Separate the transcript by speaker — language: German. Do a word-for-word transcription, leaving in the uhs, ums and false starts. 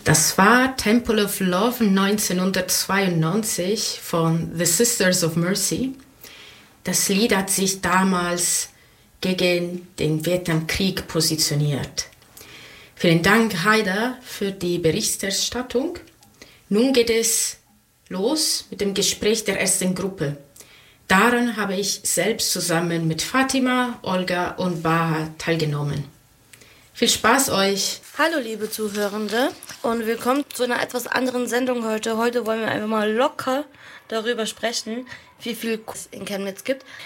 Speaker 1: Das war Temple of Love neunzehnhundertzweiundneunzig von The Sisters of Mercy. Das Lied hat sich damals gegen den Vietnamkrieg positioniert. Vielen Dank, Haida, für die Berichterstattung. Nun geht es los mit dem Gespräch der ersten Gruppe. Daran habe ich selbst zusammen mit Fatima, Olga und Baha teilgenommen. Viel Spaß euch!
Speaker 2: Hallo liebe Zuhörende und willkommen zu einer etwas anderen Sendung heute. Heute wollen wir einfach mal locker darüber sprechen, wie viel es in Chemnitz gibt.